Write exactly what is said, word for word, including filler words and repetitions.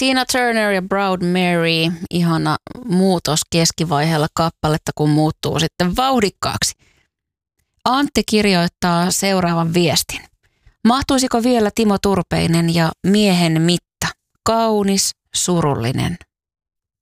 Tina Turner ja Proud Mary, ihana muutos keskivaiheella kappaletta, kun muuttuu sitten vauhdikkaaksi. Antti kirjoittaa seuraavan viestin. Mahtuisiko vielä Timo Turpeinen ja Miehen mitta? Kaunis, surullinen